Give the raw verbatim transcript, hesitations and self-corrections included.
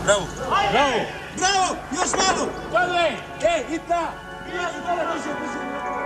Bravo. Bravo. Bravo, još malo. Padle, e, i ta. Još malo, brže, brže.